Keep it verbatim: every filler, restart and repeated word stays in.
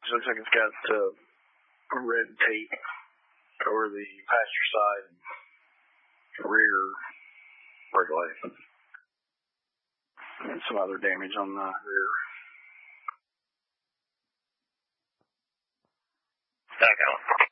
looks like it's got uh, red tape over the passenger side and rear brake light. And some other damage on the rear. Back out.